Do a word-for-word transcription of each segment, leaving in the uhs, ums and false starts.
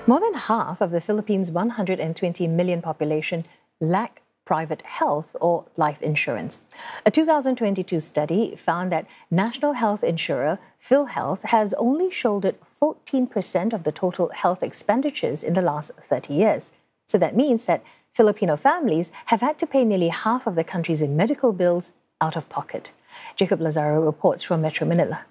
More than half of the Philippines' one hundred twenty million population lack private health or life insurance. A two thousand twenty-two study found that national health insurer PhilHealth has only shouldered fourteen percent of the total health expenditures in the last thirty years. So that means that Filipino families have had to pay nearly half of the country's medical bills out of pocket. Jacob Lazaro reports from Metro Manila.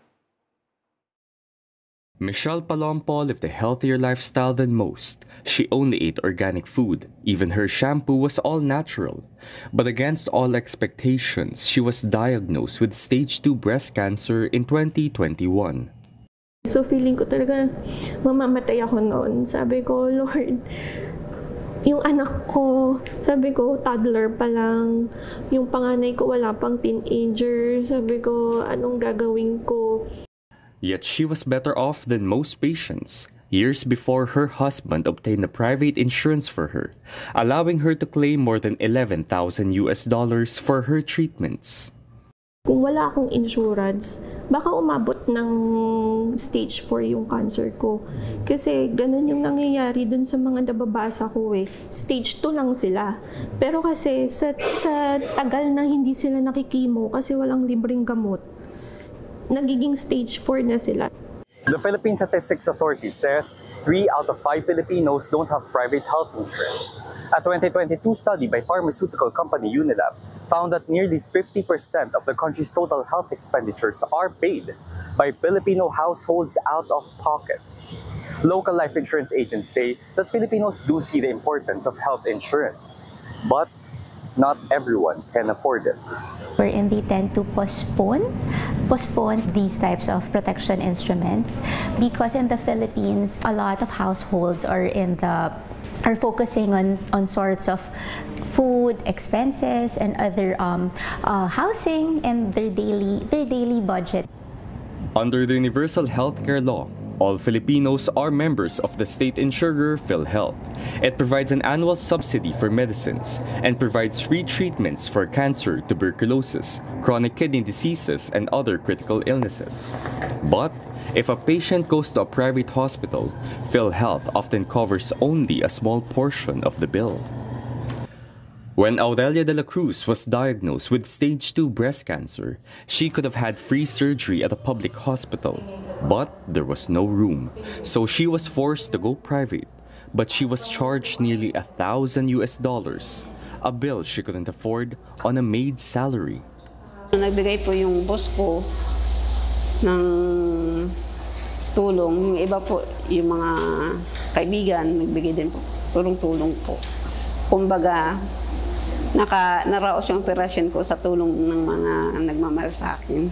Michelle Palompo lived a healthier lifestyle than most. She only ate organic food. Even her shampoo was all natural. But against all expectations, she was diagnosed with stage two breast cancer in twenty twenty-one. So feeling ko talaga mamamatay ako noon. Sabi ko, Lord, yung anak ko, sabi ko, toddler pa lang. Yung panganay ko wala pang teenager. Sabi ko, anong gagawin ko? Yet she was better off than most patients. Years before, her husband obtained a private insurance for her, allowing her to claim more than eleven thousand U S dollars for her treatments. Kung wala akong insurance, baka umabot ng stage four yung cancer ko. Kasi ganun yung nangyayari dun sa mga nababasa ko eh. Stage two lang sila. Pero kasi sa, sa tagal na hindi sila nakikimo kasi walang libreng gamot, nagiging stage four na sila. The Philippine Statistics Authority says three out of five Filipinos don't have private health insurance. A twenty twenty-two study by pharmaceutical company Unilab found that nearly fifty percent of the country's total health expenditures are paid by Filipino households out of pocket. Local life insurance agents say that Filipinos do see the importance of health insurance, but not everyone can afford it. Wherein they tend to postpone, postpone these types of protection instruments because in the Philippines, a lot of households are in the are focusing on, on sorts of food expenses and other um, uh, housing and their daily their daily budget. Under the Universal Healthcare Law, all Filipinos are members of the state insurer PhilHealth. It provides an annual subsidy for medicines and provides free treatments for cancer, tuberculosis, chronic kidney diseases, and other critical illnesses. But if a patient goes to a private hospital, PhilHealth often covers only a small portion of the bill. When Aurelia de la Cruz was diagnosed with stage two breast cancer, she could have had free surgery at a public hospital, but there was no room, so she was forced to go private. But she was charged nearly a thousand U S dollars, a bill she couldn't afford on a maid's salary. Nagbigay po yung boss ko ng tulong, yung iba po, yung mga kaibigan, nagbigay din po, tulong-tulong po. Kumbaga, naka naraos yung operasyon ko sa tulong ng mga nagmamahal sa akin.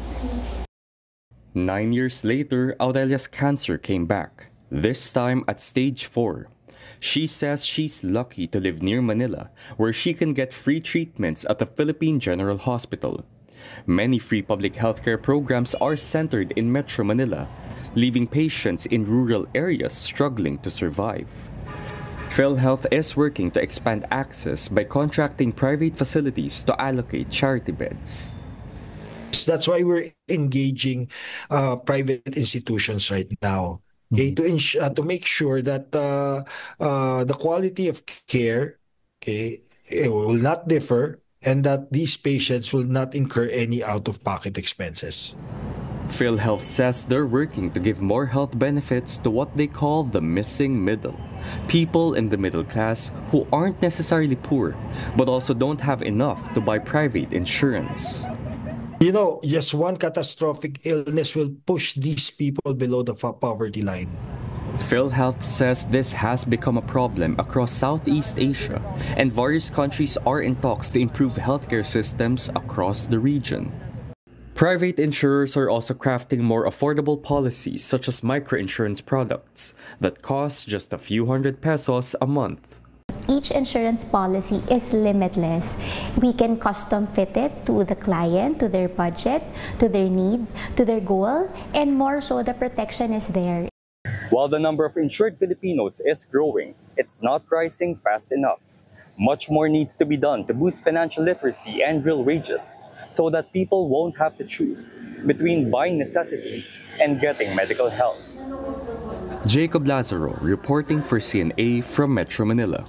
Nine years later, Aurelia's cancer came back, this time at stage four. She says she's lucky to live near Manila, where she can get free treatments at the Philippine General Hospital. Many free public healthcare programs are centered in Metro Manila, leaving patients in rural areas struggling to survive. PhilHealth is working to expand access by contracting private facilities to allocate charity beds. That's why we're engaging uh, private institutions right now, okay, mm-hmm. to ins- uh, to make sure that uh, uh, the quality of care, okay, it will not differ, and that these patients will not incur any out-of-pocket expenses. PhilHealth says they're working to give more health benefits to what they call the missing middle. People in the middle class who aren't necessarily poor, but also don't have enough to buy private insurance. You know, just one catastrophic illness will push these people below the poverty line. PhilHealth says this has become a problem across Southeast Asia, and various countries are in talks to improve healthcare systems across the region. Private insurers are also crafting more affordable policies such as microinsurance products that cost just a few hundred pesos a month. Each insurance policy is limitless. We can custom fit it to the client, to their budget, to their need, to their goal, and more so the protection is there. While the number of insured Filipinos is growing, it's not rising fast enough. Much more needs to be done to boost financial literacy and real wages, so that people won't have to choose between buying necessities and getting medical help. Jacob Lazaro reporting for C N A from Metro Manila.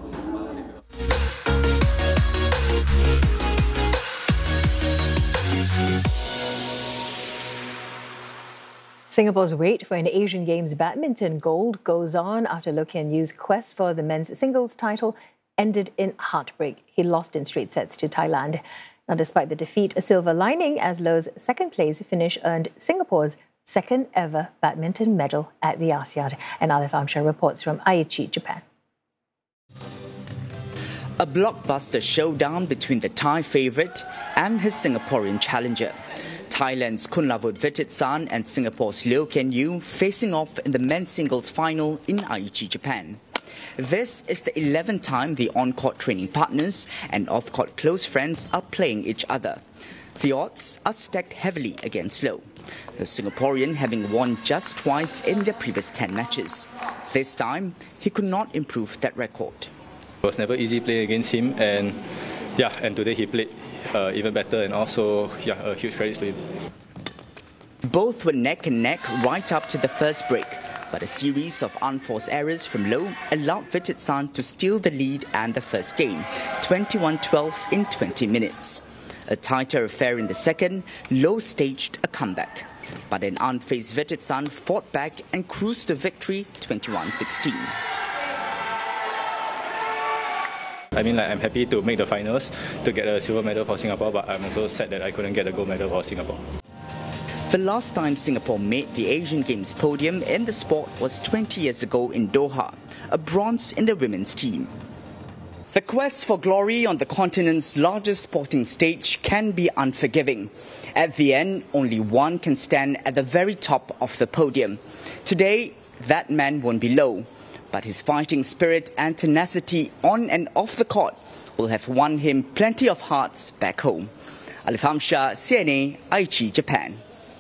Singapore's wait for an Asian Games badminton gold goes on after Loh Kean Yew's quest for the men's singles title ended in heartbreak. He lost in straight sets to Thailand. Now, despite the defeat, a silver lining as Loh's second place finish earned Singapore's second ever badminton medal at the ASEAN. And Alif Amshar reports from Aichi, Japan. A blockbuster showdown between the Thai favourite and his Singaporean challenger. Thailand's Kunlavut Vichitsan and Singapore's Loh Kean Yew facing off in the men's singles final in Aichi, Japan. This is the eleventh time the on-court training partners and off-court close friends are playing each other. The odds are stacked heavily against Loh, the Singaporean having won just twice in their previous ten matches. This time, he could not improve that record. It was never easy playing against him, and yeah, and today he played uh, even better, and also yeah, a huge credit to him. Both were neck and neck right up to the first break, but a series of unforced errors from Loh allowed Vichitsan to steal the lead and the first game, twenty-one twelve in twenty minutes. A tighter affair in the second, Loh staged a comeback, but an unfazed Vichitsan fought back and cruised to victory twenty-one sixteen. I mean, like, I'm happy to make the finals to get a silver medal for Singapore, but I'm also sad that I couldn't get a gold medal for Singapore. The last time Singapore made the Asian Games podium in the sport was twenty years ago in Doha, a bronze in the women's team. The quest for glory on the continent's largest sporting stage can be unforgiving. At the end, only one can stand at the very top of the podium. Today, that man won't be Loh, but his fighting spirit and tenacity on and off the court will have won him plenty of hearts back home. Alif Amshar, C N A, Aichi, Japan.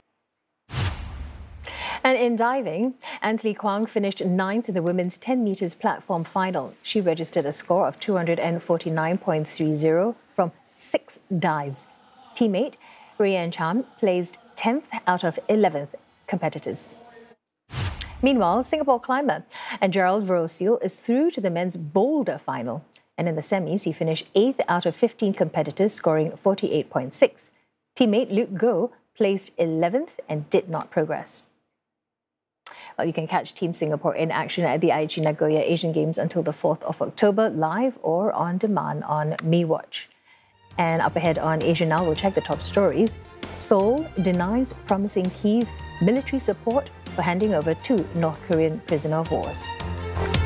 And in diving, Ansley Kwang finished ninth in the women's ten metres platform final. She registered a score of two hundred forty-nine point three zero from six dives. Teammate Rian Chan placed tenth out of eleventh competitors. Meanwhile, Singapore climber and Gerald Verosil is through to the men's boulder final. And in the semis, he finished eighth out of fifteen competitors, scoring forty-eight point six. Teammate Luke Goh placed eleventh and did not progress. Well, you can catch Team Singapore in action at the Aichi Nagoya Asian Games until the fourth of October, live or on demand on MeWatch. And up ahead on Asia Now, we'll check the top stories. Seoul denies promising Kyiv military support for handing over two North Korean prisoner of wars.